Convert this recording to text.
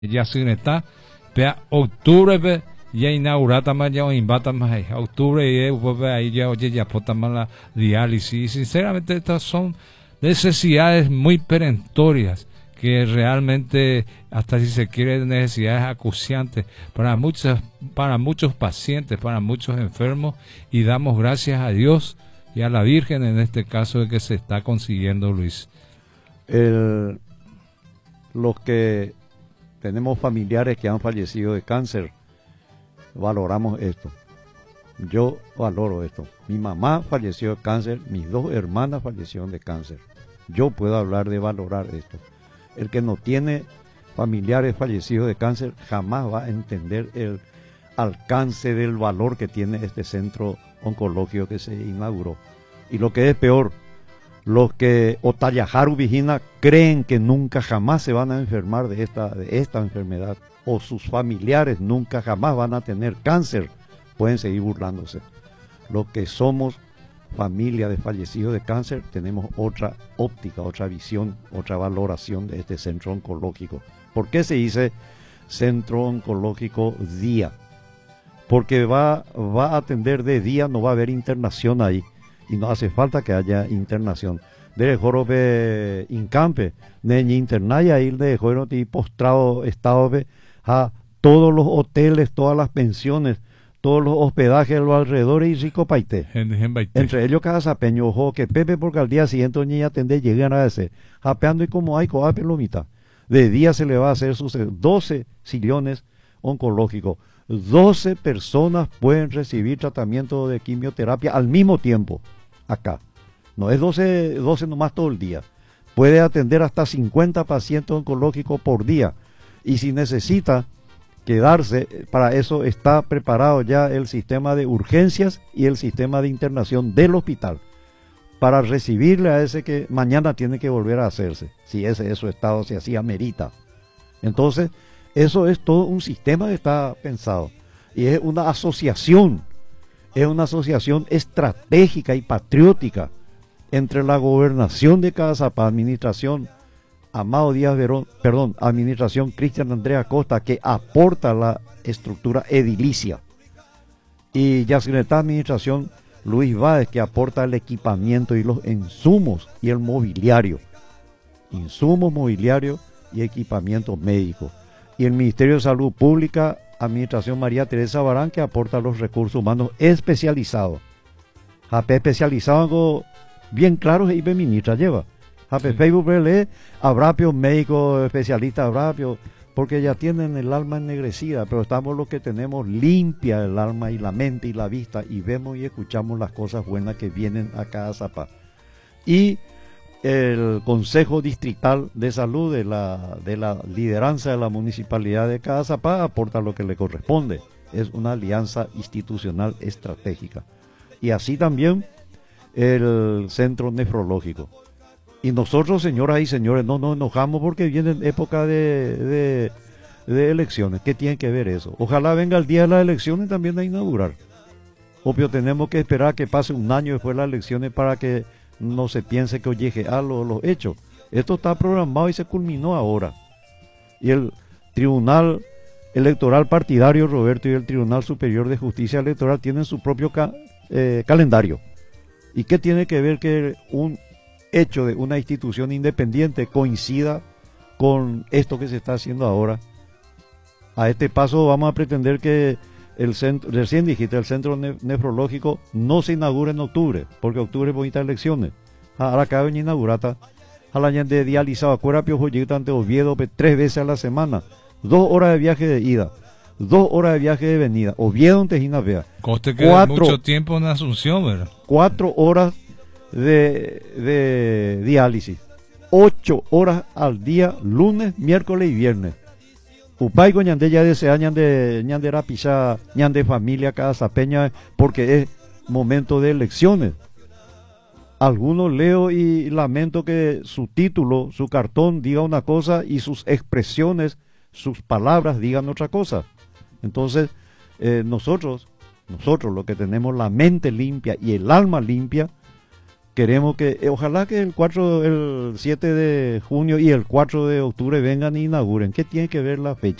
ya sin está, vea octubre ya inaugurata más ya invata más ahí, octubre y ahí ya oye ya pota más la diálisis. Y sinceramente estas son necesidades muy perentorias que realmente, hasta si se quiere, necesidades acuciantes para muchos pacientes, para muchos enfermos, y damos gracias a Dios y a la Virgen en este caso de que se está consiguiendo, Luis. Los que tenemos familiares que han fallecido de cáncer, valoramos esto. Yo valoro esto. Mi mamá falleció de cáncer, mis dos hermanas fallecieron de cáncer. Yo puedo hablar de valorar esto. El que no tiene familiares fallecidos de cáncer jamás va a entender el alcance del valor que tiene este centro oncológico que se inauguró. Y lo que es peor, los que Otayaharu Vigina creen que nunca jamás se van a enfermar de esta enfermedad, o sus familiares nunca jamás van a tener cáncer, pueden seguir burlándose. Los que somos familia de fallecidos de cáncer tenemos otra óptica, otra visión, otra valoración de este centro oncológico. ¿Por qué se dice centro oncológico día? Porque va a atender de día, no va a haber internación ahí, y no hace falta que haya internación. De jorobe incampe, de internaya ahí de jorobe y postrado estado a todos los hoteles, todas las pensiones, todos los hospedajes de los alrededores y rico paité. Entre ellos cada sapeño, ojo, que Pepe porque al día siguiente niña tende llegan a ese, japeando y como hay coape lo mitad. De día se le va a hacer sus 12 sillones oncológicos. 12 personas pueden recibir tratamiento de quimioterapia al mismo tiempo acá. No es 12 nomás todo el día. Puede atender hasta 50 pacientes oncológicos por día. Y si necesita quedarse, para eso está preparado ya el sistema de urgencias y el sistema de internación del hospital, para recibirle a ese que mañana tiene que volver a hacerse, si ese es su estado, si así amerita. Entonces, eso es todo un sistema que está pensado, y es una asociación estratégica y patriótica entre la gobernación de Cazapá, administración Amado Díaz Verón, administración Cristian Andrea Costa, que aporta la estructura edilicia, y Yacineta administración Luis Báez, que aporta el equipamiento y los insumos y el mobiliario, insumos, mobiliario y equipamiento médico, y el Ministerio de Salud Pública, administración María Teresa Barán, que aporta los recursos humanos especializados. JP especializado en algo bien claro, y ministra lleva Facebook lee Abrapio, médico especialista Abrapio, porque ya tienen el alma ennegrecida, pero estamos los que tenemos limpia el alma y la mente y la vista, y vemos y escuchamos las cosas buenas que vienen a Cazapá. Y el Consejo Distrital de Salud de la lideranza de la Municipalidad de Cazapá aporta lo que le corresponde. Es una alianza institucional estratégica. Y así también el Centro Nefrológico. Y nosotros, señoras y señores, no nos enojamos porque viene época de elecciones. ¿Qué tiene que ver eso? Ojalá venga el día de las elecciones también a inaugurar. Obvio, tenemos que esperar que pase un año después de las elecciones para que no se piense que oye los hechos. Esto está programado y se culminó ahora. Y el Tribunal Electoral Partidario, Roberto, y el Tribunal Superior de Justicia Electoral tienen su propio calendario. ¿Y qué tiene que ver que un hecho de una institución independiente coincida con esto que se está haciendo ahora? A este paso vamos a pretender que el centro, recién dijiste, el centro nefrológico no se inaugure en octubre, porque octubre es bonitas elecciones. Ahora acaba de inaugurar, a la gente de dializado, acuérdate, Piojo, llega ante Oviedo 3 veces a la semana, 2 horas de viaje de ida, 2 horas de viaje de venida, Oviedo en Tejina Vea. Coste que es mucho tiempo en Asunción, ¿verdad? 4 horas de diálisis, 8 horas al día, lunes, miércoles y viernes. Upaigo ñande ya desea ñande rapisa, ñande familia Casapeña, porque es momento de elecciones. Algunos leo y lamento que su título, su cartón diga una cosa y sus expresiones, sus palabras digan otra cosa. Entonces, nosotros los que tenemos la mente limpia y el alma limpia, queremos que, ojalá que el 7 de junio y el 4 de octubre vengan e inauguren. ¿Qué tiene que ver la fecha?